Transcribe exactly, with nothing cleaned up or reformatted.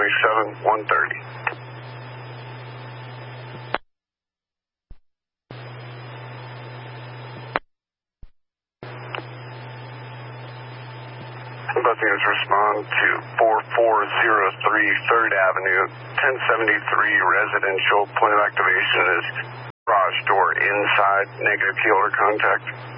twenty-seven, one thirty. Bus units respond to four four zero three third Avenue, ten seventy-three residential. Point of activation is garage door inside, negative key holder contact.